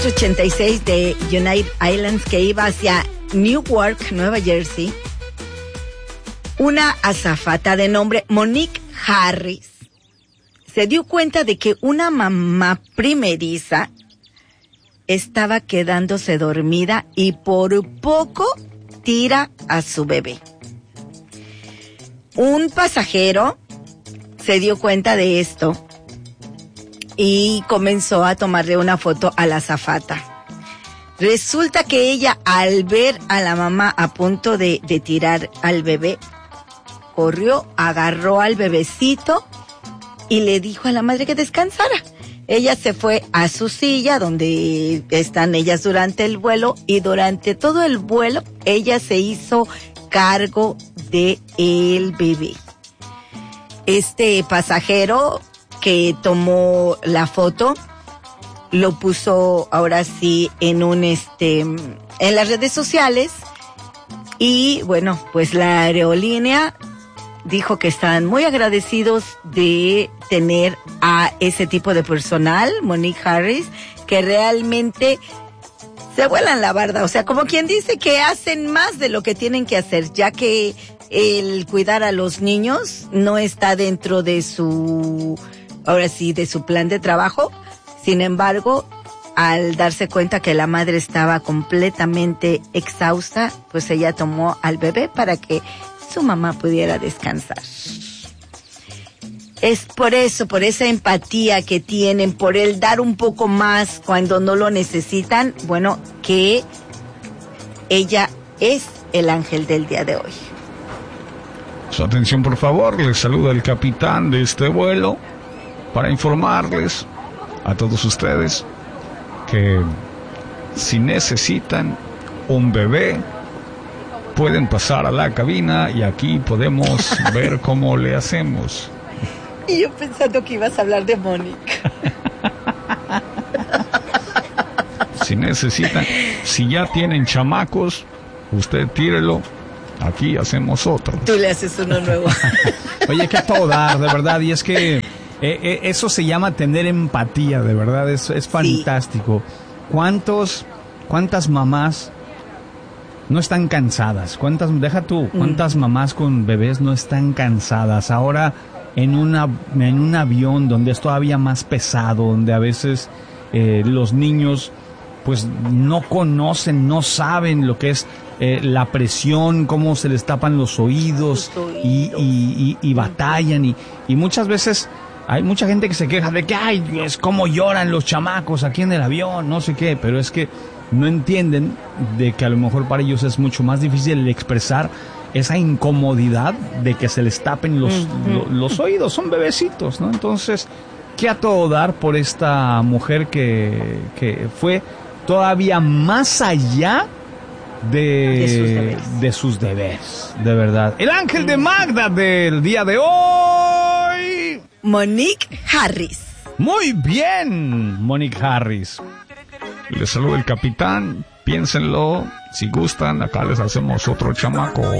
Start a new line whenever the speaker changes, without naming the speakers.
86 de United Islands que iba hacia Newark, Nueva Jersey, una azafata de nombre Monique Harris se dio cuenta de que una mamá primeriza estaba quedándose dormida y por poco tira a su bebé. Un pasajero se dio cuenta de esto y comenzó a tomarle una foto a la azafata. Resulta que ella, al ver a la mamá a punto de tirar al bebé, corrió, agarró al bebecito y le dijo a la madre que descansara. Ella se fue a su silla donde están ellas durante el vuelo y durante todo el vuelo ella se hizo cargo de el bebé. Este pasajero que tomó la foto lo puso ahora sí en en las redes sociales y bueno, pues la aerolínea dijo que están muy agradecidos de tener a ese tipo de personal, Monique Harris, que realmente se vuelan la barda, o sea, como quien dice que hacen más de lo que tienen que hacer, ya que el cuidar a los niños no está dentro de ahora sí, de su plan de trabajo. Sin embargo, al darse cuenta que la madre estaba completamente exhausta, pues ella tomó al bebé para que su mamá pudiera descansar. Es por eso, por esa empatía que tienen, por el dar un poco más cuando no lo necesitan, bueno, que ella es el ángel del día de hoy.
Su atención, por favor, les saluda el capitán de este vuelo para informarles a todos ustedes que si necesitan un bebé, pueden pasar a la cabina y aquí podemos ver cómo le hacemos.
Y yo pensando que ibas a hablar de Mónica.
Si necesitan, si ya tienen chamacos, usted tírelo, aquí hacemos otro.
Tú le haces uno nuevo.
Oye, qué a todo dar, de verdad, y es que eso se llama tener empatía, de verdad, es fantástico. Sí. ¿Cuántas mamás no están cansadas? ¿Cuántas mamás con bebés no están cansadas? Ahora en un avión donde es todavía más pesado, donde a veces los niños pues no conocen, no saben lo que es la presión, cómo se les tapan los oídos y batallan y muchas veces hay mucha gente que se queja de que ay, es como lloran los chamacos aquí en el avión, no sé qué, pero es que no entienden de que a lo mejor para ellos es mucho más difícil el expresar esa incomodidad de que se les tapen los oídos, son bebecitos, ¿no? Entonces, qué a todo dar por esta mujer que fue todavía más allá de sus deberes, de verdad. El ángel de Magda del día de hoy,
Monique Harris.
Muy bien, Monique Harris.
Les saluda el capitán, piénsenlo, si gustan, acá les hacemos otro chamaco.